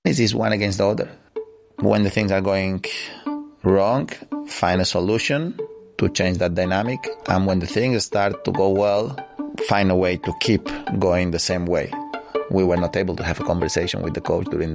This is one against the other. When the things are going wrong, find a solution to change that dynamic. And when the things start to go well, find a way to keep going the same way. We were not able to have a conversation with the coach during